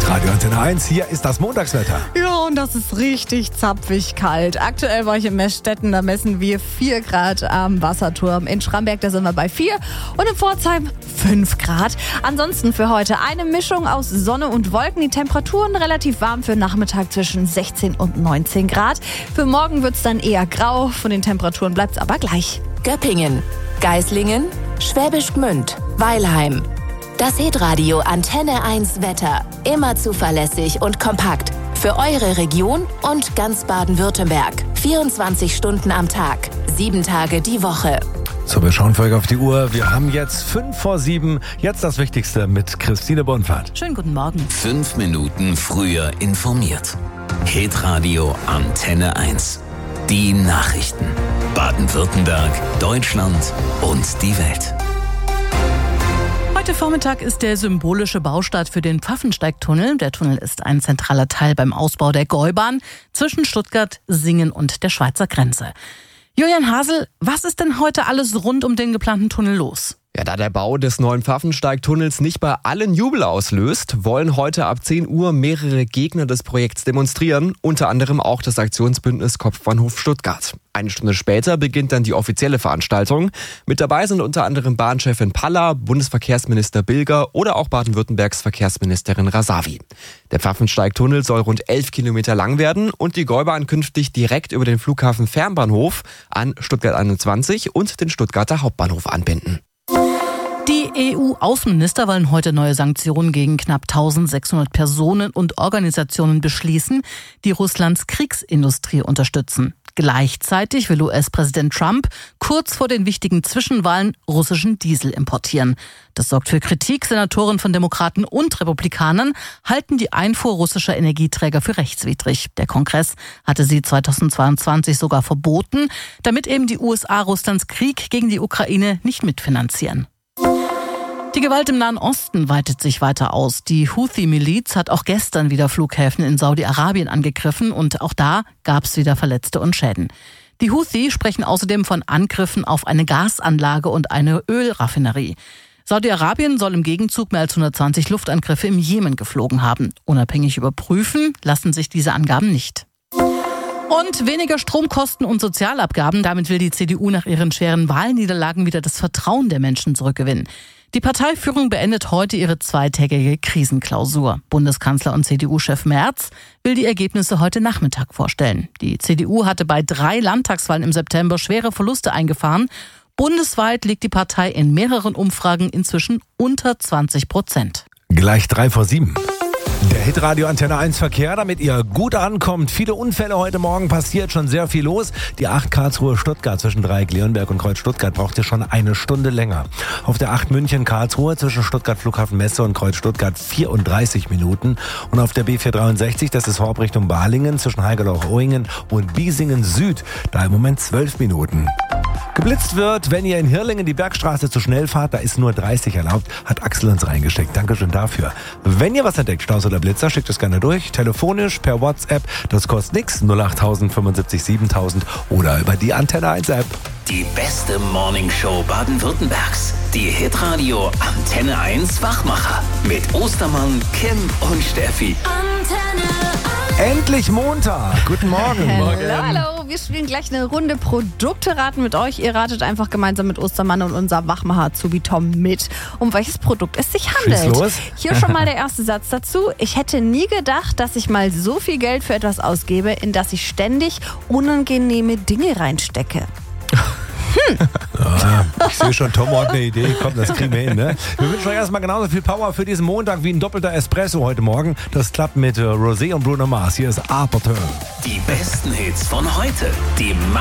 Hitradio Antenne 1, hier ist das Montagswetter. Ja, und das ist richtig zapfig kalt. Aktuell war ich in Meßstetten, da messen wir 4 Grad am Wasserturm. In Schramberg, da sind wir bei 4 und in Pforzheim 5 Grad. Ansonsten für heute eine Mischung aus Sonne und Wolken. Die Temperaturen relativ warm für Nachmittag zwischen 16 und 19 Grad. Für morgen wird es dann eher grau, von den Temperaturen bleibt es aber gleich. Göppingen, Geislingen, Schwäbisch Gmünd, Weilheim. Das Hitradio Antenne 1 Wetter. Immer zuverlässig und kompakt. Für eure Region und ganz Baden-Württemberg. 24 Stunden am Tag, 7 Tage die Woche. So, wir schauen für euch auf die Uhr. Wir haben jetzt 5 vor 7. Jetzt das Wichtigste mit Christine Bonfahrt. Schönen guten Morgen. 5 Minuten früher informiert. Hitradio Antenne 1. Die Nachrichten. Baden-Württemberg, Deutschland und die Welt. Heute Vormittag ist der symbolische Baustart für den Pfaffensteigtunnel. Der Tunnel ist ein zentraler Teil beim Ausbau der Gäubahn zwischen Stuttgart, Singen und der Schweizer Grenze. Julian Hasel, was ist denn heute alles rund um den geplanten Tunnel los? Ja, da der Bau des neuen Pfaffensteigtunnels nicht bei allen Jubel auslöst, wollen heute ab 10 Uhr mehrere Gegner des Projekts demonstrieren, unter anderem auch das Aktionsbündnis Kopfbahnhof Stuttgart. Eine Stunde später beginnt dann die offizielle Veranstaltung. Mit dabei sind unter anderem Bahnchefin Palla, Bundesverkehrsminister Bilger oder auch Baden-Württembergs Verkehrsministerin Rasavi. Der Pfaffensteigtunnel soll rund 11 Kilometer lang werden und die Gäubahn künftig direkt über den Flughafen Fernbahnhof an Stuttgart 21 und den Stuttgarter Hauptbahnhof anbinden. Die EU-Außenminister wollen heute neue Sanktionen gegen knapp 1600 Personen und Organisationen beschließen, die Russlands Kriegsindustrie unterstützen. Gleichzeitig will US-Präsident Trump kurz vor den wichtigen Zwischenwahlen russischen Diesel importieren. Das sorgt für Kritik. Senatoren von Demokraten und Republikanern halten die Einfuhr russischer Energieträger für rechtswidrig. Der Kongress hatte sie 2022 sogar verboten, damit eben die USA Russlands Krieg gegen die Ukraine nicht mitfinanzieren. Die Gewalt im Nahen Osten weitet sich weiter aus. Die Houthi-Miliz hat auch gestern wieder Flughäfen in Saudi-Arabien angegriffen und auch da gab es wieder Verletzte und Schäden. Die Houthi sprechen außerdem von Angriffen auf eine Gasanlage und eine Ölraffinerie. Saudi-Arabien soll im Gegenzug mehr als 120 Luftangriffe im Jemen geflogen haben. Unabhängig überprüfen lassen sich diese Angaben nicht. Und weniger Stromkosten und Sozialabgaben. Damit will die CDU nach ihren schweren Wahlniederlagen wieder das Vertrauen der Menschen zurückgewinnen. Die Parteiführung beendet heute ihre 2-tägige Krisenklausur. Bundeskanzler und CDU-Chef Merz will die Ergebnisse heute Nachmittag vorstellen. Die CDU hatte bei 3 Landtagswahlen im September schwere Verluste eingefahren. Bundesweit liegt die Partei in mehreren Umfragen inzwischen unter 20%. Gleich 3 vor 7. Der Hitradio Antenne 1 Verkehr, damit ihr gut ankommt. Viele Unfälle heute Morgen, passiert schon sehr viel los. Die 8 Karlsruhe-Stuttgart zwischen Dreieck-Leonberg und Kreuz-Stuttgart braucht ihr schon eine Stunde länger. Auf der 8 München-Karlsruhe zwischen Stuttgart-Flughafen-Messe und Kreuz-Stuttgart 34 Minuten. Und auf der B463, das ist Horb Richtung Balingen zwischen Haigerloch-Oingen und Biesingen Süd, da im Moment 12 Minuten. Geblitzt wird, wenn ihr in Hirlingen die Bergstraße zu schnell fahrt, da ist nur 30 erlaubt, hat Axel uns reingesteckt. Dankeschön dafür. Wenn ihr was entdeckt, Staus oder Blitzer, schickt es gerne durch, telefonisch, per WhatsApp, das kostet nichts, 08000 75 7000 oder über die Antenne 1 App. Die beste Morningshow Baden-Württembergs. Die Hitradio Antenne 1 Wachmacher. Mit Ostermann, Kim und Steffi. Antenne 1. Endlich Montag. Guten Morgen. Hallo. Wir spielen gleich eine Runde Produkte raten mit euch. Ihr ratet einfach gemeinsam mit Ostermann und unser Wachmacher Azubi Tom mit, um welches Produkt es sich handelt. Schieß los. Hier schon mal der erste Satz dazu. Ich hätte nie gedacht, dass ich mal so viel Geld für etwas ausgebe, in das ich ständig unangenehme Dinge reinstecke. Ja, ich sehe schon, Tom hat eine Idee. Komm, das kriegen wir hin, ne? Wir wünschen euch erstmal genauso viel Power für diesen Montag wie ein doppelter Espresso heute Morgen. Das klappt mit Rosé und Bruno Mars. Hier ist Arthur. Die besten Hits von heute. Die